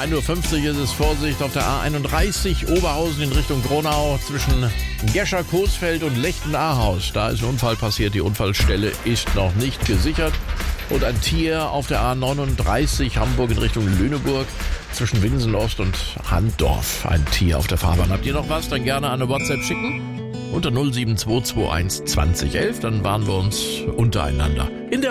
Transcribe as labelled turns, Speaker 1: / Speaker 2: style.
Speaker 1: 1:50 Uhr ist es. Vorsicht auf der A31 Oberhausen in Richtung Gronau zwischen Gescher-Coesfeld und Lechten-Ahaus. Da ist ein Unfall passiert. Die Unfallstelle ist noch nicht gesichert. Und ein Tier auf der A39 Hamburg in Richtung Lüneburg zwischen Winsen-Ost und Handdorf. Ein Tier auf der Fahrbahn. Habt ihr noch was? Dann gerne eine WhatsApp schicken. Unter 07221 2011. Dann waren wir uns untereinander. In der